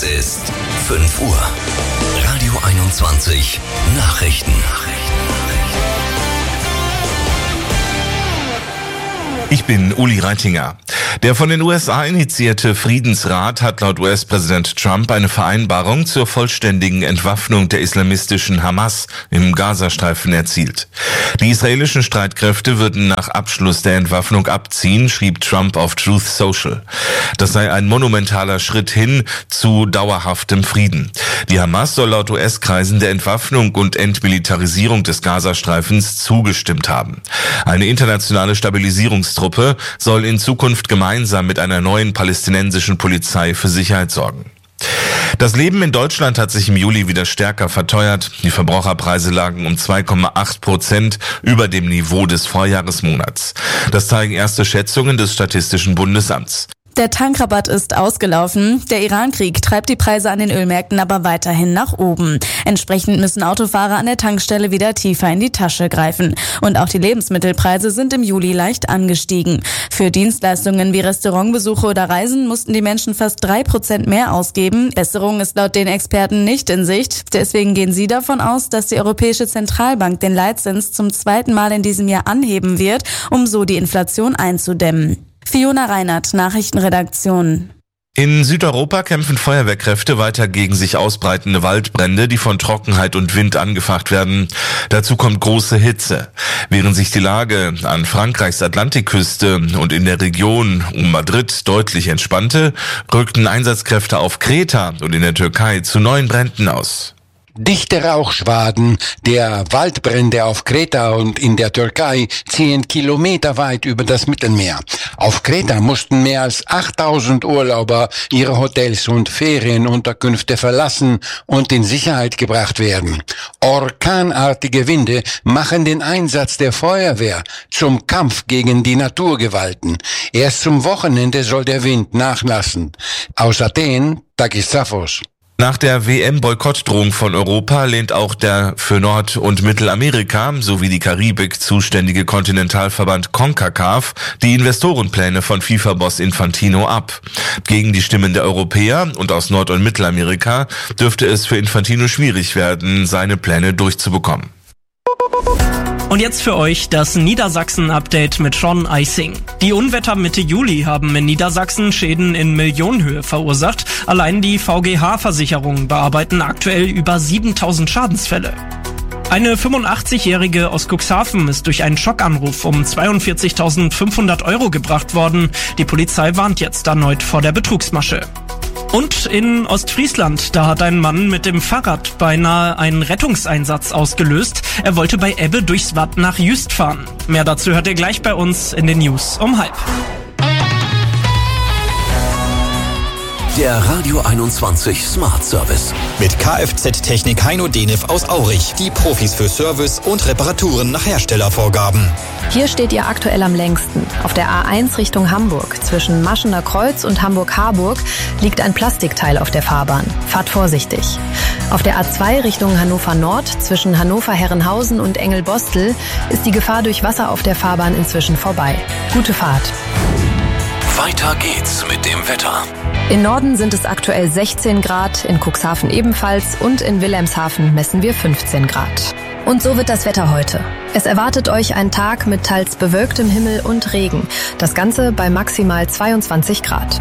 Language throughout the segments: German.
Es ist 5 Uhr. Radio 21 Nachrichten. Ich bin Uli Reitinger. Der von den USA initiierte Friedensrat hat laut US-Präsident Trump eine Vereinbarung zur vollständigen Entwaffnung der islamistischen Hamas im Gazastreifen erzielt. Die israelischen Streitkräfte würden nach Abschluss der Entwaffnung abziehen, schrieb Trump auf Truth Social. Das sei ein monumentaler Schritt hin zu dauerhaftem Frieden. Die Hamas soll laut US-Kreisen der Entwaffnung und Entmilitarisierung des Gazastreifens zugestimmt haben. Eine internationale Stabilisierungstruppe soll in Zukunft gemeinsam mit einer neuen palästinensischen Polizei für Sicherheit sorgen. Das Leben in Deutschland hat sich im Juli wieder stärker verteuert. Die Verbraucherpreise lagen um 2,8% über dem Niveau des Vorjahresmonats. Das zeigen erste Schätzungen des Statistischen Bundesamts. Der Tankrabatt ist ausgelaufen. Der Iran-Krieg treibt die Preise an den Ölmärkten aber weiterhin nach oben. Entsprechend müssen Autofahrer an der Tankstelle wieder tiefer in die Tasche greifen. Und auch die Lebensmittelpreise sind im Juli leicht angestiegen. Für Dienstleistungen wie Restaurantbesuche oder Reisen mussten die Menschen fast 3% mehr ausgeben. Besserung ist laut den Experten nicht in Sicht. Deswegen gehen sie davon aus, dass die Europäische Zentralbank den Leitzins zum 2. Mal in diesem Jahr anheben wird, um so die Inflation einzudämmen. Fiona Reinhardt, Nachrichtenredaktion. In Südeuropa kämpfen Feuerwehrkräfte weiter gegen sich ausbreitende Waldbrände, die von Trockenheit und Wind angefacht werden. Dazu kommt große Hitze. Während sich die Lage an Frankreichs Atlantikküste und in der Region um Madrid deutlich entspannte, rückten Einsatzkräfte auf Kreta und in der Türkei zu neuen Bränden aus. Dichte Rauchschwaden der Waldbrände auf Kreta und in der Türkei ziehen kilometerweit über das Mittelmeer. Auf Kreta mussten mehr als 8000 Urlauber ihre Hotels und Ferienunterkünfte verlassen und in Sicherheit gebracht werden. Orkanartige Winde machen den Einsatz der Feuerwehr zum Kampf gegen die Naturgewalten. Erst zum Wochenende soll der Wind nachlassen. Aus Athen, Takis Zaphos. Nach der WM-Boykottdrohung von Europa lehnt auch der für Nord- und Mittelamerika sowie die Karibik zuständige Kontinentalverband CONCACAF die Investorenpläne von FIFA-Boss Infantino ab. Gegen die Stimmen der Europäer und aus Nord- und Mittelamerika dürfte es für Infantino schwierig werden, seine Pläne durchzubekommen. Und jetzt für euch das Niedersachsen-Update mit Sean Eising. Die Unwetter Mitte Juli haben in Niedersachsen Schäden in Millionenhöhe verursacht. Allein die VGH-Versicherungen bearbeiten aktuell über 7000 Schadensfälle. Eine 85-Jährige aus Cuxhaven ist durch einen Schockanruf um 42.500 € gebracht worden. Die Polizei warnt jetzt erneut vor der Betrugsmasche. Und in Ostfriesland, da hat ein Mann mit dem Fahrrad beinahe einen Rettungseinsatz ausgelöst. Er wollte bei Ebbe durchs Watt nach Jüst fahren. Mehr dazu hört ihr gleich bei uns in den News um 12:30. Der Radio 21 Smart Service. Mit Kfz-Technik Heino Denef aus Aurich. Die Profis für Service und Reparaturen nach Herstellervorgaben. Hier steht ihr aktuell am längsten. Auf der A1 Richtung Hamburg. Zwischen Maschener Kreuz und Hamburg-Harburg liegt ein Plastikteil auf der Fahrbahn. Fahrt vorsichtig. Auf der A2 Richtung Hannover Nord. Zwischen Hannover-Herrenhausen und Engelbostel ist die Gefahr durch Wasser auf der Fahrbahn inzwischen vorbei. Gute Fahrt. Weiter geht's mit dem Wetter. Im Norden sind es aktuell 16 Grad, in Cuxhaven ebenfalls und in Wilhelmshaven messen wir 15 Grad. Und so wird das Wetter heute. Es erwartet euch ein Tag mit teils bewölktem Himmel und Regen. Das Ganze bei maximal 22 Grad.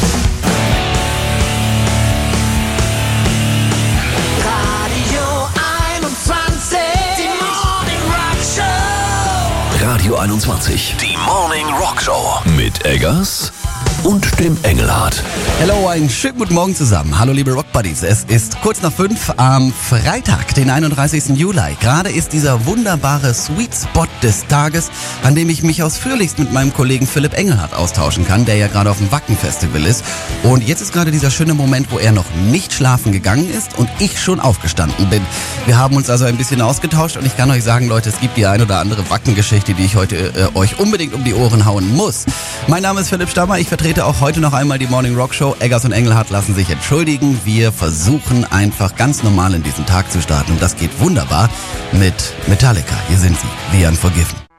Radio 21, die Morning Rock Show mit Eggers und dem Engelhardt. Hallo, einen schönen guten Morgen zusammen. Hallo liebe Rock Buddies. Es ist kurz nach 5 am Freitag, den 31. Juli. Gerade ist dieser wunderbare Sweet Spot des Tages, an dem ich mich ausführlichst mit meinem Kollegen Philipp Engelhardt austauschen kann, der ja gerade auf dem Wacken-Festival ist. Und jetzt ist gerade dieser schöne Moment, wo er noch nicht schlafen gegangen ist und ich schon aufgestanden bin. Wir haben uns also ein bisschen ausgetauscht und ich kann euch sagen, Leute, es gibt die ein oder andere Wacken-Geschichte, die ich heute euch unbedingt um die Ohren hauen muss. Mein Name ist Philipp Stammer, ich vertrete auch heute noch einmal die Morning Rock Show. Eggers und Engelhardt lassen sich entschuldigen. Wir versuchen einfach ganz normal in diesen Tag zu starten und das geht wunderbar mit Metallica. Hier sind sie, The Unforgiven.